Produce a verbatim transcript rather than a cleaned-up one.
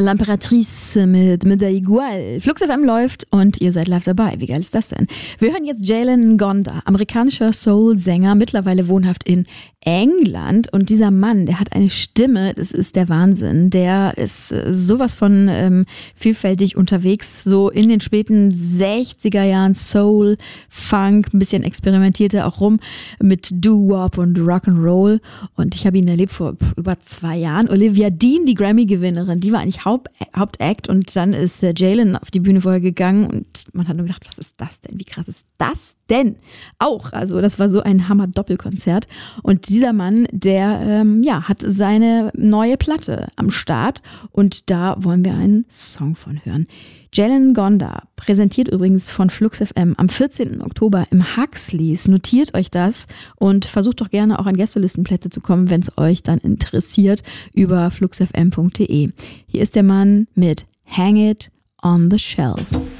L'Imperatrice mit Me da igual. Flux F M läuft und ihr seid live dabei. Wie geil ist das denn? Wir hören jetzt Jalen Ngonda, amerikanischer Soul-Sänger, mittlerweile wohnhaft in England. Und dieser Mann, der hat eine Stimme, das ist der Wahnsinn. Der ist äh, sowas von ähm, vielfältig unterwegs, so in den späten sechziger Jahren Soul, Funk, ein bisschen experimentierte er auch rum mit Doo-Wop und Rock'n'Roll. Und ich habe ihn erlebt vor pff, über zwei Jahren. Olivia Dean, die Grammy-Gewinnerin, die war eigentlich Haupt, Hauptact und dann ist äh, Jalen auf die Bühne vorher gegangen und man hat nur gedacht, was ist das denn? Wie krass ist das denn? Auch, also das war so ein Hammer-Doppelkonzert. Und dieser Mann, der ähm, ja, hat seine neue Platte am Start und da wollen wir einen Song von hören. Jalen Ngonda, präsentiert übrigens von Flux F M am vierzehnten Oktober im Huxleys. Notiert euch das und versucht doch gerne auch an Gästelistenplätze zu kommen, wenn es euch dann interessiert, über flux f m punkt d e. Hier ist der Mann mit Hang It on the Shelf.